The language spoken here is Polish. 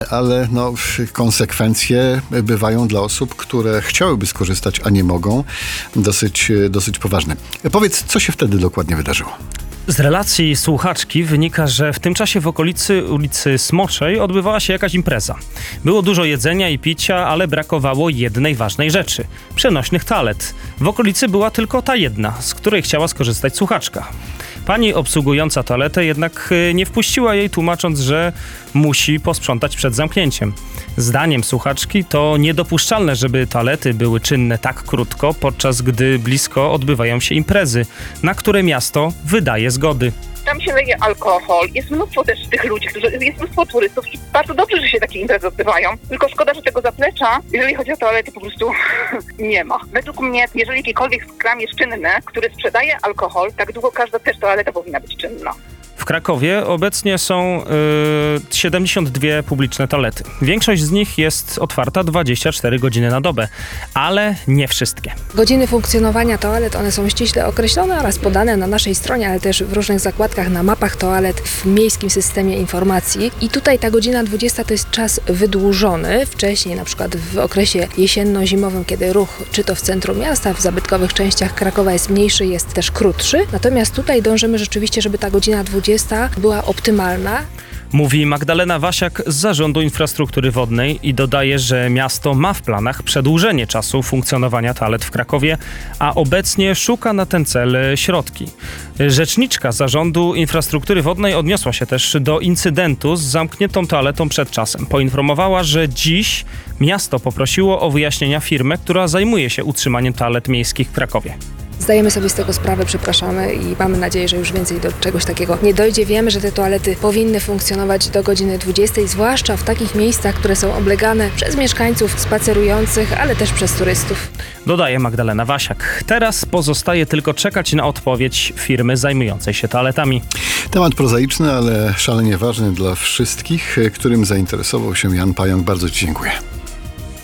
Ale konsekwencje bywają dla osób, które chciałyby skorzystać, a nie mogą, dosyć poważne. Powiedz, co się wtedy dokładnie wydarzyło? Z relacji słuchaczki wynika, że w tym czasie w okolicy ulicy Smoczej odbywała się jakaś impreza. Było dużo jedzenia i picia, ale brakowało jednej ważnej rzeczy – przenośnych toalet. W okolicy była tylko ta jedna, z której chciała skorzystać słuchaczka. Pani obsługująca toaletę jednak nie wpuściła jej, tłumacząc, że musi posprzątać przed zamknięciem. Zdaniem słuchaczki to niedopuszczalne, żeby toalety były czynne tak krótko, podczas gdy blisko odbywają się imprezy, na które miasto wydaje zgody. Tam się leje alkohol, jest mnóstwo też tych ludzi, jest mnóstwo turystów i bardzo dobrze, że się takie imprezy odbywają. Tylko szkoda, że tego zaplecza, jeżeli chodzi o toalety, po prostu nie ma. Według mnie, jeżeli jakikolwiek kram jest czynny, który sprzedaje alkohol, tak długo każda też toaleta powinna być czynna. W Krakowie obecnie są 72 publiczne toalety. Większość z nich jest otwarta 24 godziny na dobę, ale nie wszystkie. Godziny funkcjonowania toalet, one są ściśle określone oraz podane na naszej stronie, ale też w różnych zakładkach, na mapach toalet, w miejskim systemie informacji. I tutaj ta godzina 20 to jest czas wydłużony. Wcześniej, na przykład w okresie jesienno-zimowym, kiedy ruch, czy to w centrum miasta, w zabytkowych częściach Krakowa jest mniejszy, jest też krótszy. Natomiast tutaj dążymy rzeczywiście, żeby ta godzina 20 była optymalna. Mówi Magdalena Wasiak z Zarządu Infrastruktury Wodnej i dodaje, że miasto ma w planach przedłużenie czasu funkcjonowania toalet w Krakowie, a obecnie szuka na ten cel środki. Rzeczniczka Zarządu Infrastruktury Wodnej odniosła się też do incydentu z zamkniętą toaletą przed czasem. Poinformowała, że dziś miasto poprosiło o wyjaśnienia firmę, która zajmuje się utrzymaniem toalet miejskich w Krakowie. Zdajemy sobie z tego sprawę, przepraszamy i mamy nadzieję, że już więcej do czegoś takiego nie dojdzie. Wiemy, że te toalety powinny funkcjonować do godziny 20, zwłaszcza w takich miejscach, które są oblegane przez mieszkańców spacerujących, ale też przez turystów. Dodaje Magdalena Wasiak. Teraz pozostaje tylko czekać na odpowiedź firmy zajmującej się toaletami. Temat prozaiczny, ale szalenie ważny dla wszystkich, którym zainteresował się Jan Pająk. Bardzo Ci dziękuję.